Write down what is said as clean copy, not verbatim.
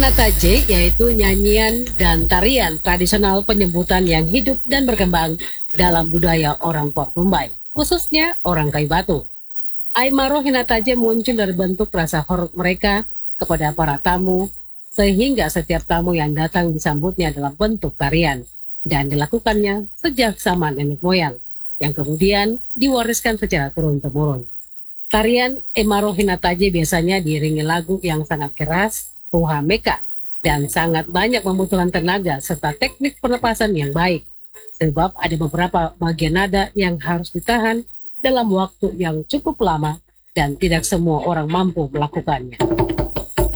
Hinataje yaitu nyanyian dan tarian tradisional penyambutan yang hidup dan berkembang dalam budaya orang Port Mumbai, khususnya orang Kayu Batu. Aymaro Hinataje muncul dari bentuk rasa hormat mereka kepada para tamu, sehingga setiap tamu yang datang disambutnya dalam bentuk tarian, dan dilakukannya sejak zaman nenek moyang, yang kemudian diwariskan secara turun-temurun. Tarian Aymaro Hinataje biasanya diiringi lagu yang sangat keras, ruha meka, dan sangat banyak membutuhkan tenaga serta teknik pernapasan yang baik, sebab ada beberapa bagian nada yang harus ditahan dalam waktu yang cukup lama dan tidak semua orang mampu melakukannya.